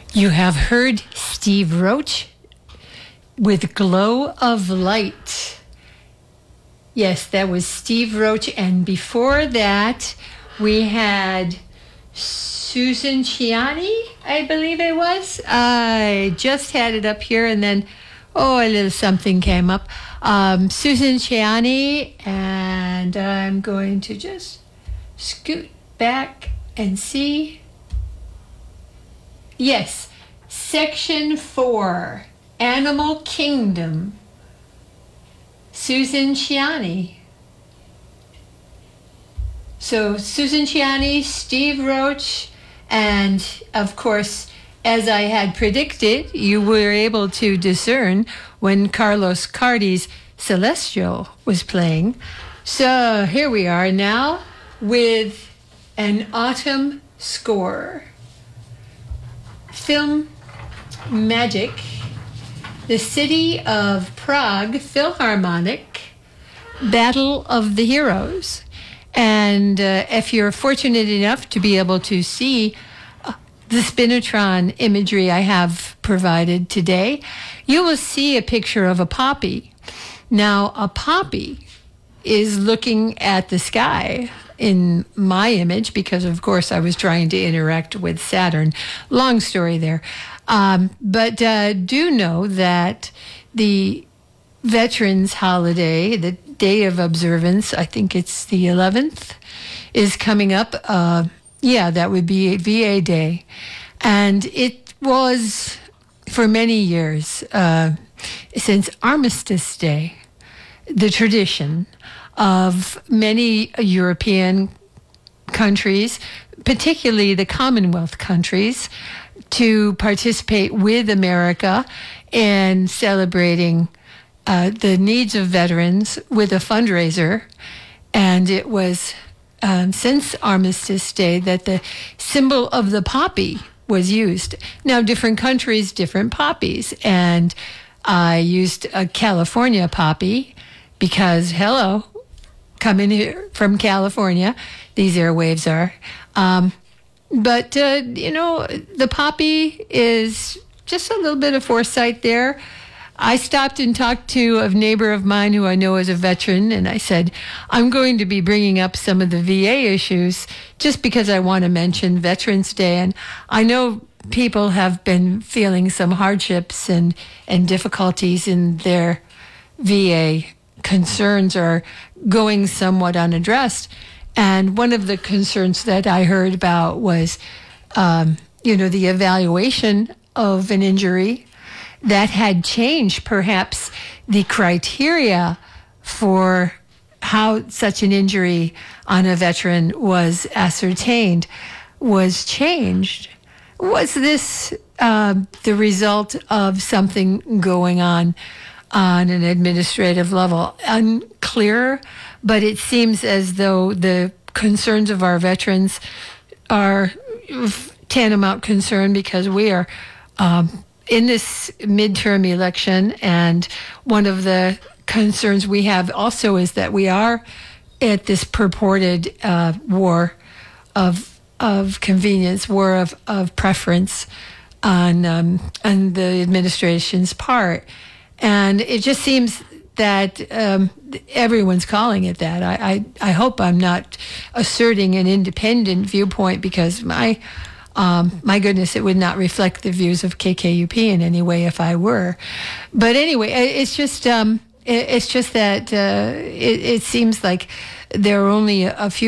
You have heard Steve Roach with Glow of Light. Yes, that was Steve Roach. And before that, we had Susan Ciani, I believe it was. I just had it up here and then, a little something came up. Susan Ciani, and I'm going to just scoot back and see. Yes, Section 4, Animal Kingdom. Susan Ciani. So Susan Ciani, Steve Roach, and of course, as I had predicted, you were able to discern when Carlos Cardi's Celestial was playing. So here we are now with an autumn score. Film Magic, the City of Prague Philharmonic, Battle of the Heroes. And if you're fortunate enough to be able to see the Spinitron imagery I have provided today, you will see a picture of a poppy. Now, a poppy is looking at the sky in my image because, of course, I was trying to interact with Saturn. Long story there. But do know that the Veterans Holiday, the day of observance, I think it's the 11th, is coming up. That would be a VA Day. And it was, for many years, since Armistice Day, the tradition of many European countries, particularly the Commonwealth countries, to participate with America in celebrating the needs of veterans with a fundraiser. And it was since Armistice Day that the symbol of the poppy was used. Now, different countries, different poppies. And I used a California poppy because, hello, coming here from California, these airwaves are. But the poppy is just a little bit of foresight there. I stopped and talked to a neighbor of mine who I know is a veteran, and I said, I'm going to be bringing up some of the VA issues just because I want to mention Veterans Day. And I know people have been feeling some hardships and difficulties in their VA concerns are going somewhat unaddressed. And one of the concerns that I heard about was, the evaluation of an injury that had changed. Perhaps the criteria for how such an injury on a veteran was ascertained was changed. Was this the result of something going on an administrative level? Unclear, but it seems as though the concerns of our veterans are tantamount concern because we are in this midterm election, and one of the concerns we have also is that we are at this purported war of convenience, war of preference on the administration's part. And it just seems that everyone's calling it that. I hope I'm not asserting an independent viewpoint because my goodness, it would not reflect the views of KKUP in any way if I were. But anyway, it's just that it seems like there are only a few